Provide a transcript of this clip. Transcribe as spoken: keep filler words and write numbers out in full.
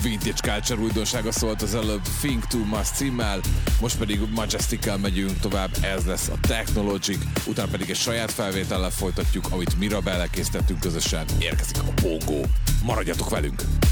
Vintage Culture újdonsága szólt az előbb Think Too Much címmel, most pedig Majestic-kel megyünk tovább, ez lesz a Technologic, utána pedig egy saját felvétellel folytatjuk, amit Mirabellel készítettünk közösen, érkezik a Bongo. Maradjatok velünk!